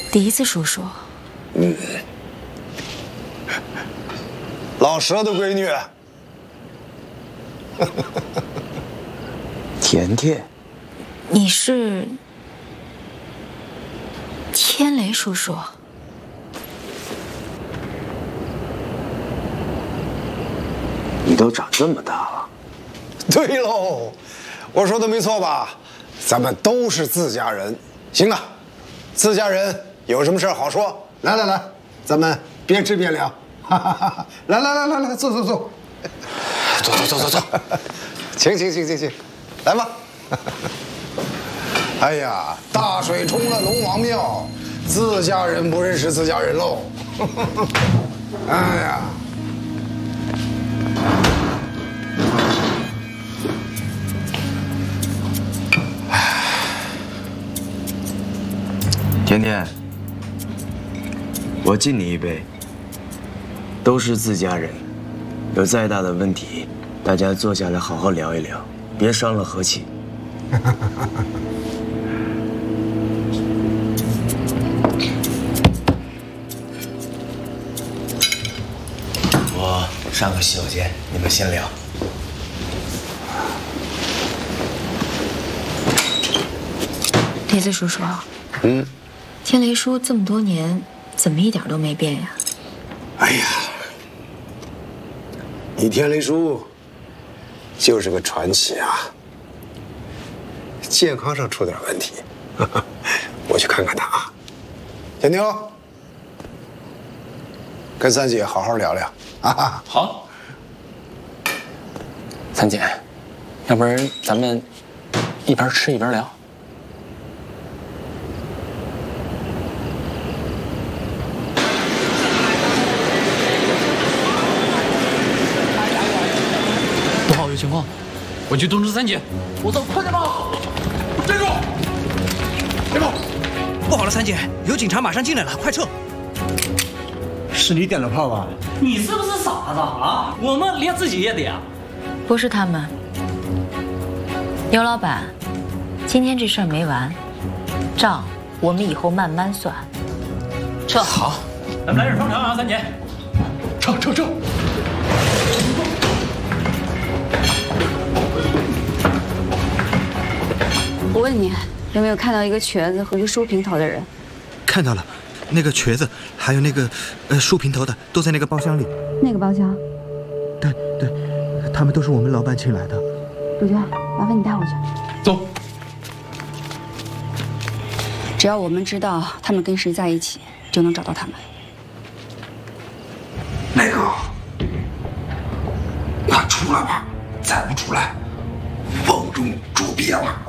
笛子叔叔， 老佘的闺女， 甜甜， 你是天雷叔叔？ 你都长这么大了。 对喽，我说的没错吧？咱们都是自家人。行啊，自家人有什么事好说。来来来，咱们边吃边聊。哈哈哈！来来来来来，坐坐坐，坐，请，来吧。哎呀，大水冲了龙王庙，自家人不认识自家人喽。哎呀。 甜甜，我敬你一杯。都是自家人，有再大的问题，大家坐下来好好聊一聊，别伤了和气。我上个洗手间，你们先聊。 笛子叔叔，天雷叔这么多年，怎么一点都没变呀？ 哎呀，你天雷叔就是个传奇啊！健康上出点问题，我去看看他啊。天妞，跟三姐好好聊聊啊。 好，三姐，要不然咱们一边吃一边聊。不好，有情况，我去通知三姐。我走，快点跑！站住！别跑！ 不好了，三姐，有警察马上进来了，快撤！ 是你点的炮吧？ 你是不是傻子啊？我们连自己也点。 不是他们。牛老板，今天这事儿没完，账我们以后慢慢算。撤。 好， 咱们来点双条啊，三姐。 撤！ 我问你，有没有看到一个瘸子和一个梳平头的人？ 看到了，那个瘸子还有那个梳平头的都在那个包厢里。 那个包厢？ 对，他们都是我们老板请来的。 主角，麻烦你带我去。 走。 只要我们知道他们跟谁在一起，就能找到他们。 那个，快出来吧！再不出来，瓮中捉鳖了。